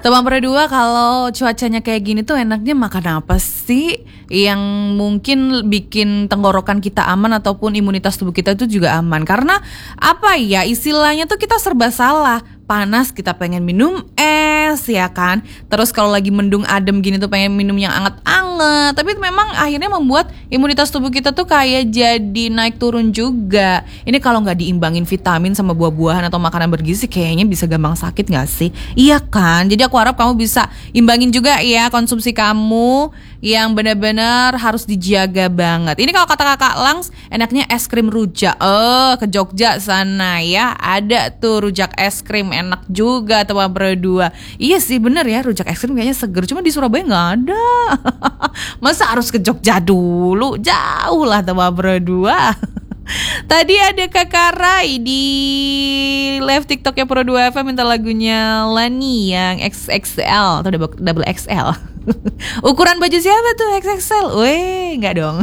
Teman berdua, kalau cuacanya kayak gini tuh enaknya makan apa sih yang mungkin bikin tenggorokan kita aman ataupun imunitas tubuh kita itu juga aman? Karena apa ya, istilahnya tuh kita serba salah. Panas kita pengen minum es, ya kan? Terus kalau lagi mendung adem gini tuh pengen minum yang anget-anget. Tapi memang akhirnya membuat imunitas tubuh kita tuh kayak jadi naik turun juga. Ini kalau nggak diimbangin vitamin sama buah-buahan atau makanan bergizi, kayaknya bisa gampang sakit nggak sih? Iya kan? Jadi aku harap kamu bisa imbangin juga ya konsumsi kamu yang benar-benar harus dijaga banget. Ini kalau kata kakak Langs, enaknya es krim rujak. Ke Jogja sana ya, ada tuh rujak es krim enak juga teman berdua. Iya sih bener ya, rujak es krim kayaknya seger. Cuma di Surabaya nggak ada. Masa harus ke Jogja dulu? Jauh lah teman berdua. Tadi ada Kakak Rai di live TikToknya Pro 2 FM minta lagunya Lani yang XXL atau double XL. Ukuran baju siapa tuh XXL? Weh, enggak dong.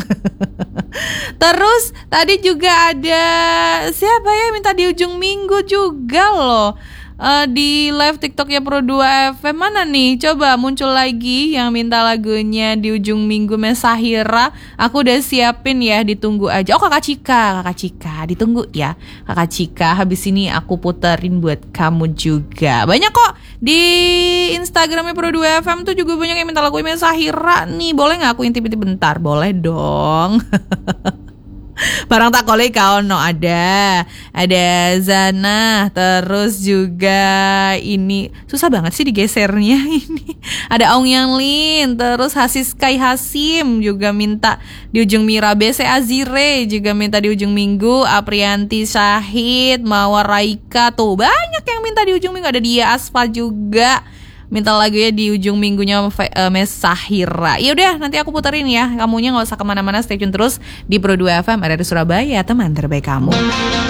Terus tadi juga ada siapa ya minta di ujung minggu juga loh. Di live TikToknya Pro 2 FM mana nih? Coba muncul lagi yang minta lagunya di ujung minggu, Mesahira. Aku udah siapin ya, ditunggu aja. Oh Kakak Cika, ditunggu ya Kakak Cika. Habis ini aku puterin buat kamu juga. Banyak kok di Instagramnya Pro 2 FM tuh juga banyak yang minta lagu Mesahira nih. Boleh gak aku intip-intip bentar? Boleh dong. Barang tak kolei kau no ada Zana, terus juga ini susah banget sih digesernya ini. Ada Aung Yang Lin, terus Hasis Kai Hasim juga minta di ujung Mira, BC Azire juga minta di ujung minggu, Aprianti Syahid, Mawar Raika tuh banyak yang minta di ujung minggu. Ada Dia Asfal juga minta lagunya di ujung minggunya Mesahira. Ya udah, nanti aku puterin ya. Kamunya nggak usah kemana-mana, stay tune terus di Pro 2 FM, ada di Surabaya, teman terbaik kamu.